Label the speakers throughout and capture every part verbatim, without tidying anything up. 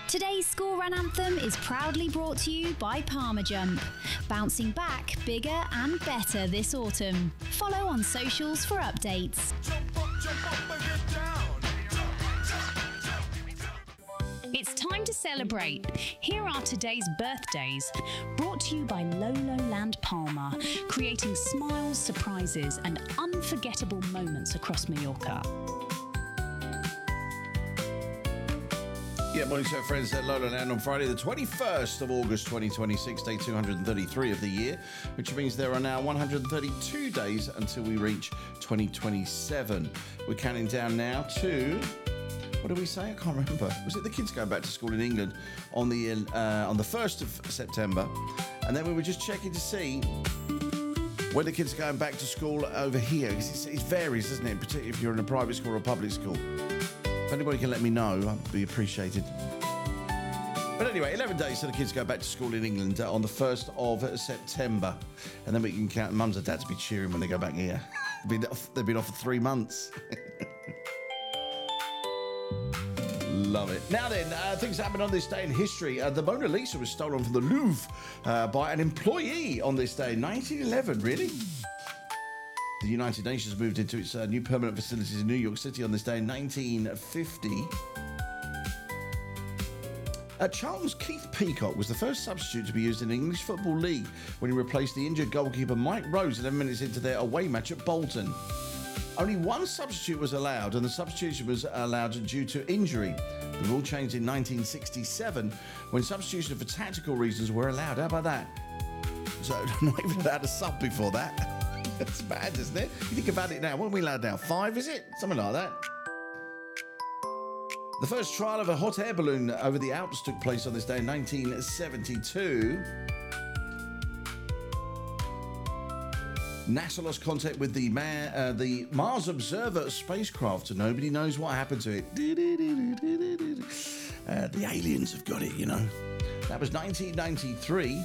Speaker 1: Today's school run anthem is proudly brought to you by Parmajump, bouncing back bigger and better this autumn. Follow on socials for updates.
Speaker 2: Jump up, jump up and get down.
Speaker 3: It's time to celebrate. Here are today's birthdays, brought to you by Lolo Land Palma, creating smiles, surprises and unforgettable moments across Mallorca.
Speaker 4: Yeah, morning show friends at Lola Land on Friday the twenty-first of August twenty twenty-six, day two hundred thirty-three of the year, which means there are now one hundred thirty-two days until we reach twenty twenty-seven. We're counting down now to, what did we say? I can't remember. Was it the kids going back to school in England on the uh, on the first of September? And then we were just checking to see when the kids are going back to school over here. It's, it varies, doesn't it? Particularly if you're in a private school or a public school. If anybody can let me know, I'd be appreciated. But anyway, eleven days till the kids go back to school in England uh, on the first of September. And then we can count mums and dads be cheering when they go back here. They've been off, they've been off for three months. Love it. Now then, uh, things happen on this day in history. Uh, the Mona Lisa was stolen from the Louvre uh, by an employee on this day, nineteen eleven, really? The United Nations moved into its uh, new permanent facilities in New York City on this day in nineteen fifty. Uh, Charles Keith Peacock was the first substitute to be used in the English Football League when he replaced the injured goalkeeper Mike Rose eleven minutes into their away match at Bolton. Only one substitute was allowed, and the substitution was allowed due to injury. The rule changed in nineteen sixty-seven when substitution for tactical reasons were allowed. How about that? So, not even allowed a sub before that. That's bad, isn't it? You think about it now. What are we allowed now? Five, is it? Something like that. The first trial of a hot air balloon over the Alps took place on this day in nineteen seventy-two. NASA lost contact with the, Ma- uh, the Mars Observer spacecraft, and nobody knows what happened to it. Uh, the aliens have got it, you know. That was nineteen ninety-three.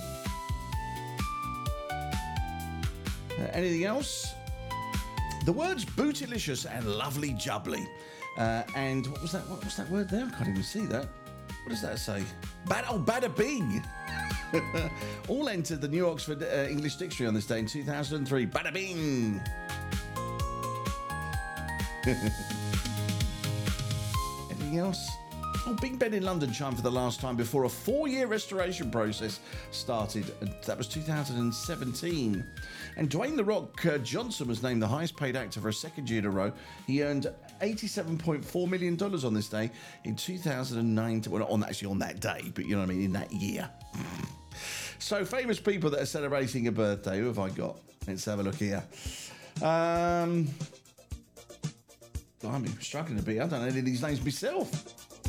Speaker 4: Uh, anything else? The words bootylicious and lovely jubbly. Uh, and what was that? What was that word there? I can't even see that. What does that say? Bad, oh, bada bing. All entered the New Oxford uh, English Dictionary on this day in two thousand three. Bada bing. Anything else? Oh, Big Ben in London chimed for the last time before a four-year restoration process started. That was two thousand seventeen. And Dwayne "The Rock" uh, Johnson was named the highest-paid actor for a second year in a row. He earned eighty-seven point four million dollars on this day in two thousand nine. Well, not on actually on that day, but you know what I mean, in that year. So, famous people that are celebrating a birthday. Who have I got? Let's have a look here. Um, I'm struggling a bit. I don't know any of these names myself.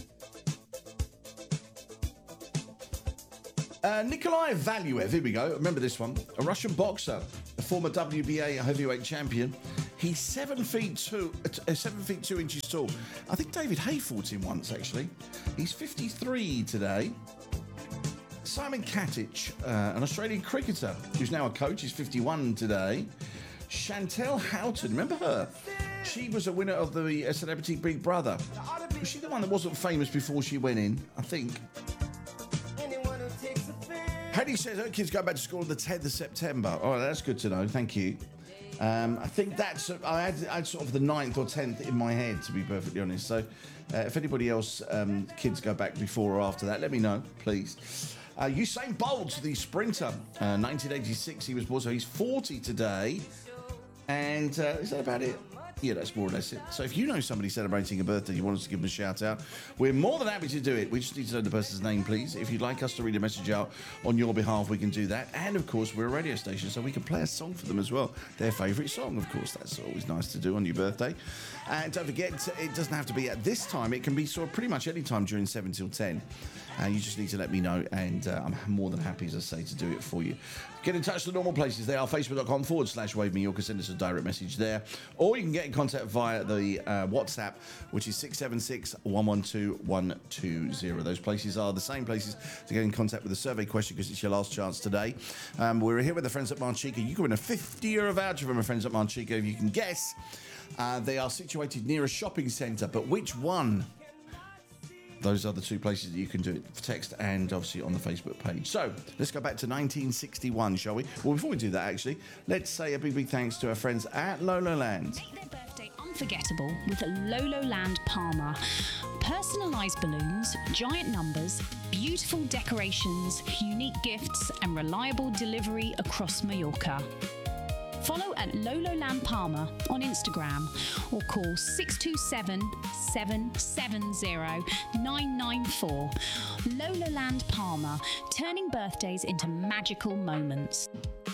Speaker 4: Uh, Nikolai Valuev, here we go. Remember this one. A Russian boxer, a former W B A heavyweight champion. He's seven feet two, uh, seven feet two inches tall. I think David Hay fought him once, actually. He's fifty-three today. Simon Katic, uh, an Australian cricketer who's now a coach. He's fifty-one today. Chantel Houghton, remember her? She was a winner of the uh, Celebrity Big Brother. Was she the one that wasn't famous before she went in? I think. Hedy says her kids go back to school on the tenth of September. Oh, that's good to know. Thank you. Um, I think that's... I had, I had sort of the ninth or tenth in my head, to be perfectly honest. So uh, if anybody else, um, kids go back before or after that, let me know, please. Uh, Usain Bolt, the sprinter. Uh, nineteen eighty-six he was born, so he's forty today. And uh, is that about it? Yeah, that's more or less it. So if you know somebody celebrating a birthday, you want us to give them a shout out, we're more than happy to do it. We just need to know the person's name, please. If you'd like us to read a message out on your behalf, we can do that. And of course, we're a radio station, so we can play a song for them as well. Their favourite song, of course. That's always nice to do on your birthday. And don't forget, it doesn't have to be at this time. It can be sort of pretty much any time during seven till ten. And you just need to let me know, and uh, I'm more than happy, as I say, to do it for you. Get in touch with the normal places. They are facebook.com forward slash Wave Mallorca. Send us a direct message there. Or you can get in contact via the uh, WhatsApp, which is six seven six, one one two, one two zero. Those places are the same places to get in contact with the survey question, because it's your last chance today. Um, we're here with the friends at Manchica. You can win a fifty euro voucher from our friends at Manchica. If you can guess, uh, they are situated near a shopping centre. But which one? those are the two places that you can do it, text and obviously on the Facebook page. So let's go back to nineteen sixty-one, shall we? Well, before we do that, actually, let's say a big, big thanks to our friends at Lolo Land.
Speaker 3: Make their birthday unforgettable with Lolo Land Palmer. Personalised balloons, giant numbers, beautiful decorations, unique gifts, and reliable delivery across Mallorca. Follow at Lolo Land Palmer on Instagram or call six two seven, seven seven zero, nine nine four. Lolo Land Palmer, turning birthdays into magical moments.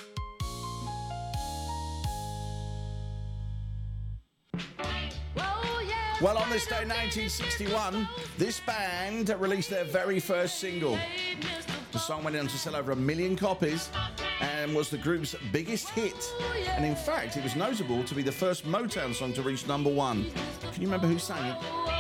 Speaker 4: Well, on this day, nineteen sixty-one, this band released their very first single. The song went on to sell over a million copies and was the group's biggest hit. And in fact, it was notable to be the first Motown song to reach number one. Can you remember who sang it?